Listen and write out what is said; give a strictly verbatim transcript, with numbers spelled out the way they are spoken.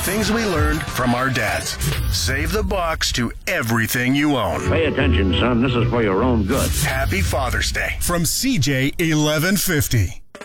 things we learned from our dads. Save the bucks to everything you own. Pay attention, son. This is for your own good. Happy Father's Day from C J eleven fifty.